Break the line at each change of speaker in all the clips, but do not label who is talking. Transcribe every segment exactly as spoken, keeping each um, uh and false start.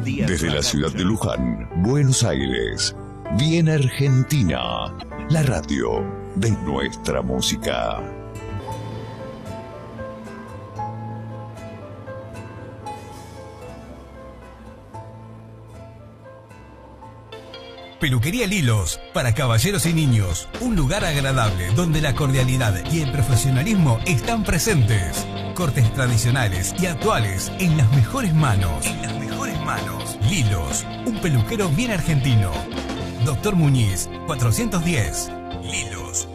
Desde la ciudad de Luján, Buenos Aires, viene Argentina, la radio de nuestra música.
Peluquería Lilos, para caballeros y niños. Un lugar agradable donde la cordialidad y el profesionalismo están presentes. Cortes tradicionales y actuales en las mejores manos. En las mejores manos. Lilos, un peluquero bien argentino. Doctor Muñiz, cuatrocientos diez. Lilos.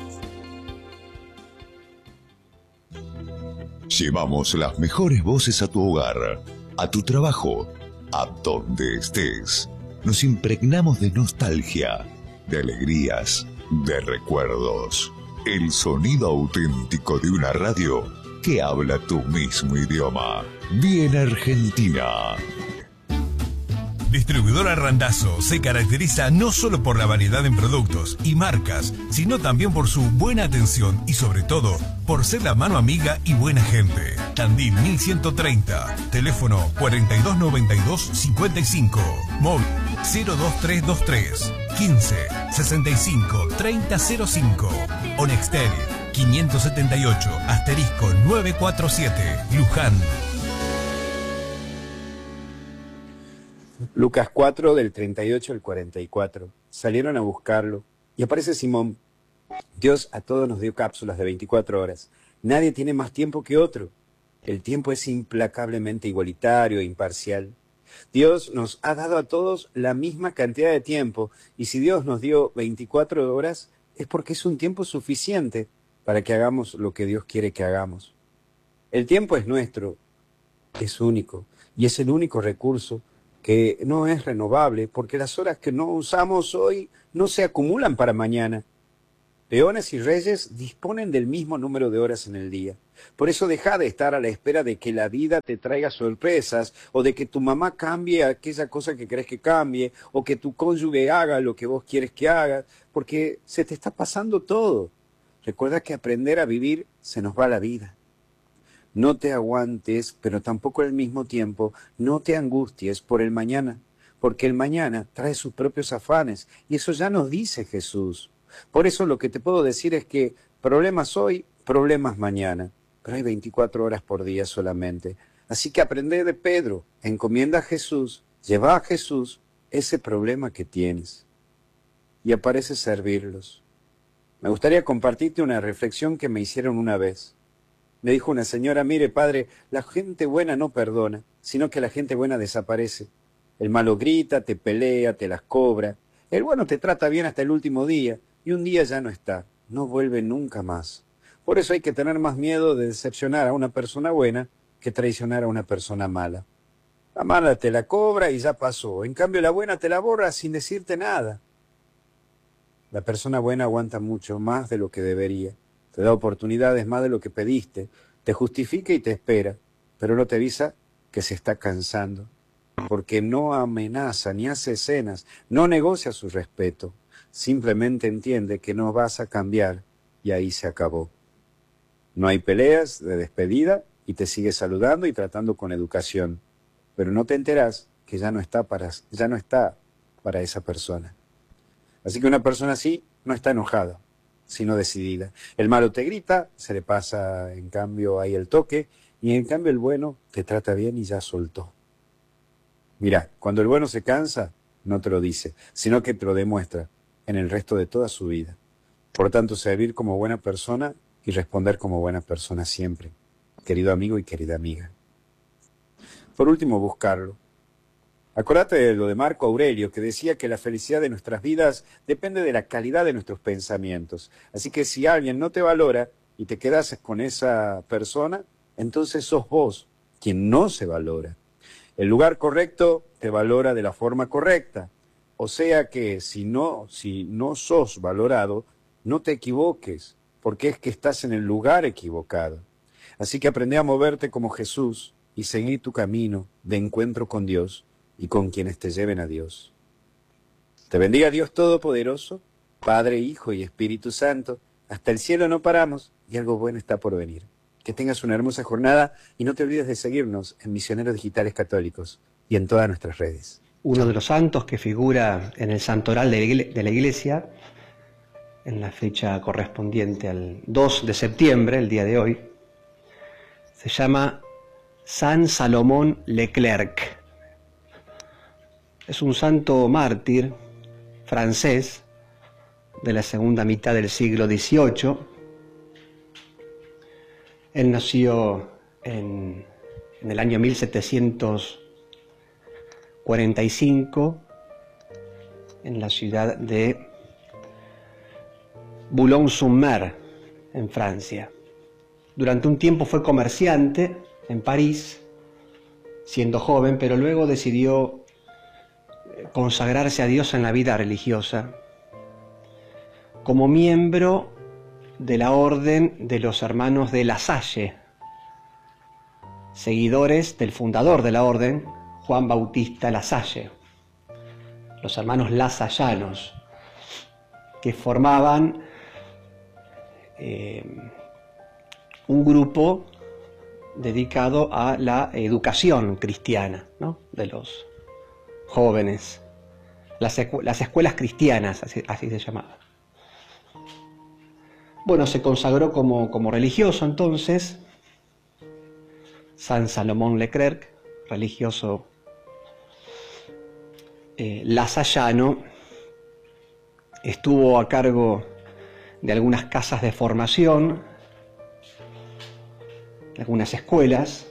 Llevamos las mejores voces a tu hogar, a tu trabajo, a donde estés. Nos impregnamos de nostalgia, de alegrías, de recuerdos. El sonido auténtico de una radio que habla tu mismo idioma. Bien Argentina.
Distribuidora Randazzo se caracteriza no solo por la variedad en productos y marcas, sino también por su buena atención y sobre todo por ser la mano amiga y buena gente. Tandil mil ciento treinta, teléfono cuarenta y dos noventa y dos cincuenta y cinco, móvil cero dos tres dos tres quince sesenta y cinco treinta cero cinco, o Nextel quinientos setenta y ocho asterisco novecientos cuarenta y siete, Luján.
Lucas cuatro, del treinta y ocho al cuarenta y cuatro. Salieron a buscarlo y aparece Simón. Dios a todos nos dio cápsulas de veinticuatro horas. Nadie tiene más tiempo que otro. El tiempo es implacablemente igualitario e imparcial. Dios nos ha dado a todos la misma cantidad de tiempo, y si Dios nos dio veinticuatro horas, es porque es un tiempo suficiente para que hagamos lo que Dios quiere que hagamos. El tiempo es nuestro, es único, y es el único recurso que no es renovable, porque las horas que no usamos hoy no se acumulan para mañana. Peones y reyes disponen del mismo número de horas en el día. Por eso deja de estar a la espera de que la vida te traiga sorpresas, o de que tu mamá cambie aquella cosa que crees que cambie, o que tu cónyuge haga lo que vos quieres que haga, porque se te está pasando todo. Recuerda que aprender a vivir se nos va la vida. No te aguantes, pero tampoco al mismo tiempo no te angusties por el mañana, porque el mañana trae sus propios afanes, y eso ya nos dice Jesús. Por eso lo que te puedo decir es que problemas hoy, problemas mañana, pero hay veinticuatro horas por día solamente. Así que aprende de Pedro, encomienda a Jesús, lleva a Jesús ese problema que tienes y aparece servirlos. Me gustaría compartirte una reflexión que me hicieron una vez. Me dijo una señora: mire, padre, la gente buena no perdona, sino que la gente buena desaparece. El malo grita, te pelea, te las cobra. El bueno te trata bien hasta el último día, y un día ya no está, no vuelve nunca más. Por eso hay que tener más miedo de decepcionar a una persona buena que traicionar a una persona mala. La mala te la cobra y ya pasó. En cambio, la buena te la borra sin decirte nada. La persona buena aguanta mucho más de lo que debería. Te da oportunidades más de lo que pediste, te justifica y te espera, pero no te avisa que se está cansando, porque no amenaza ni hace escenas, no negocia su respeto, simplemente entiende que no vas a cambiar y ahí se acabó. No hay peleas de despedida y te sigue saludando y tratando con educación, pero no te enterás que ya no está para, ya no está para esa persona. Así que una persona así no está enojada, sino decidida. El malo te grita, se le pasa en cambio ahí el toque, y en cambio el bueno te trata bien y ya soltó. Mirá, cuando el bueno se cansa, no te lo dice, sino que te lo demuestra en el resto de toda su vida. Por tanto, servir como buena persona y responder como buena persona siempre, querido amigo y querida amiga. Por último, buscarlo. Acordate de lo de Marco Aurelio, que decía que la felicidad de nuestras vidas depende de la calidad de nuestros pensamientos. Así que si alguien no te valora y te quedas con esa persona, entonces sos vos quien no se valora. El lugar correcto te valora de la forma correcta. O sea que si no, si no sos valorado, no te equivoques, porque es que estás en el lugar equivocado. Así que aprende a moverte como Jesús y seguir tu camino de encuentro con Dios y con quienes te lleven a Dios. Te bendiga Dios Todopoderoso, Padre, Hijo y Espíritu Santo. Hasta el cielo no paramos y algo bueno está por venir. Que tengas una hermosa jornada y no te olvides de seguirnos en Misioneros Digitales Católicos y en todas nuestras redes.
Uno de los santos que figura en el santoral de la Iglesia, en la fecha correspondiente al dos de septiembre, el día de hoy, se llama San Salomón Leclerc. Es un santo mártir francés de la segunda mitad del siglo dieciocho. Él nació en, en el año mil setecientos cuarenta y cinco en la ciudad de Boulogne-sur-Mer, en Francia. Durante un tiempo fue comerciante en París, siendo joven, pero luego decidió consagrarse a Dios en la vida religiosa como miembro de la Orden de los Hermanos de La Salle, seguidores del fundador de la Orden, Juan Bautista La Salle, los hermanos lasallanos, que formaban eh, un grupo dedicado a la educación cristiana, ¿no?, de los jóvenes, las, las escuelas cristianas, así, así se llamaba. Bueno, se consagró como, como religioso entonces, San Salomón Leclerc, religioso eh, lasallano. Estuvo a cargo de algunas casas de formación, de algunas escuelas,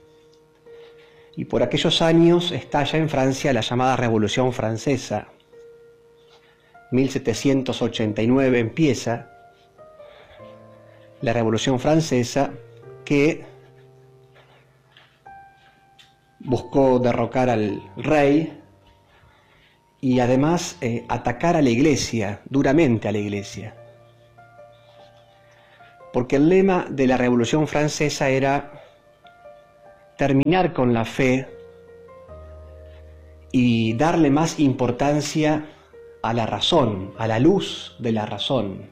y por aquellos años estalla en Francia la llamada Revolución Francesa. mil setecientos ochenta y nueve empieza la Revolución Francesa, que buscó derrocar al rey y además eh, atacar a la Iglesia, duramente a la Iglesia. Porque el lema de la Revolución Francesa era terminar con la fe y darle más importancia a la razón, a la luz de la razón.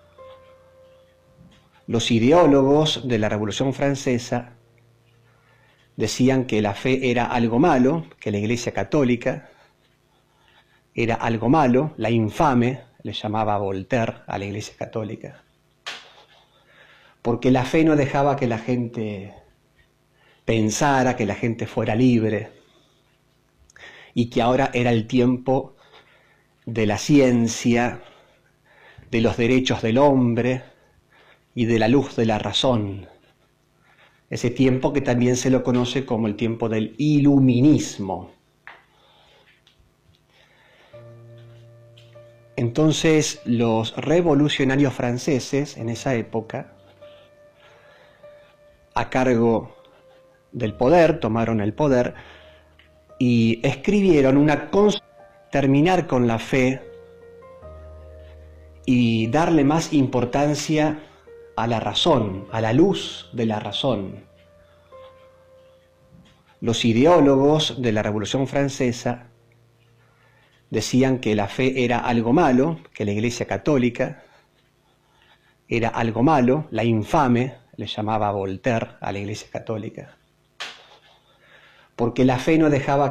Los ideólogos de la Revolución Francesa decían que la fe era algo malo, que la Iglesia Católica era algo malo, la infame, le llamaba Voltaire a la Iglesia Católica, porque la fe no dejaba que la gente pensara, que la gente fuera libre, y que ahora era el tiempo de la ciencia, de los derechos del hombre y de la luz de la razón. Ese tiempo que también se lo conoce como el tiempo del iluminismo. Entonces, los revolucionarios franceses en esa época, a cargo del poder, tomaron el poder y escribieron una constitución, terminar con la fe y darle más importancia a la razón, a la luz de la razón. Los ideólogos de la Revolución Francesa decían que la fe era algo malo, que la Iglesia Católica era algo malo, la infame, le llamaba Voltaire a la Iglesia Católica, porque la fe no dejaba